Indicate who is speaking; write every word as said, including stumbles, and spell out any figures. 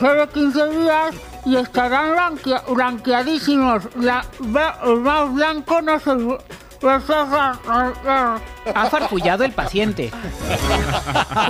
Speaker 1: Solo quince días y estarán blanquea- blanqueadísimos. La, bla- el más blanco no se...
Speaker 2: Ha farfullado el paciente.